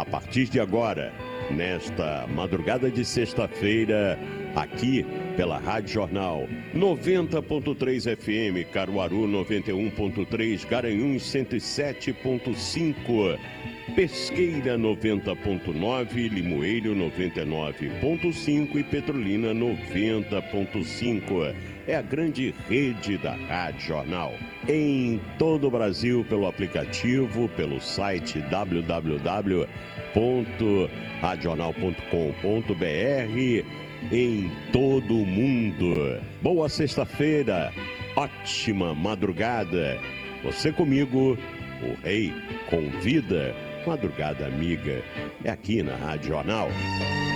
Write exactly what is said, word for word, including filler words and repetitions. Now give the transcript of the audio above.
partir de agora, nesta madrugada de sexta-feira, aqui pela Rádio Jornal noventa ponto três F M, Caruaru noventa e um ponto três, Garanhuns cento e sete ponto cinco, Pesqueira noventa ponto nove, Limoeiro noventa e nove ponto cinco e Petrolina noventa ponto cinco. É a grande rede da Rádio Jornal. Em todo o Brasil, pelo aplicativo, pelo site w w w ponto rádio jornal ponto com ponto b r, em todo o mundo. Boa sexta-feira, ótima madrugada. Você comigo, o Rei convida, madrugada amiga, é aqui na Rádio Jornal.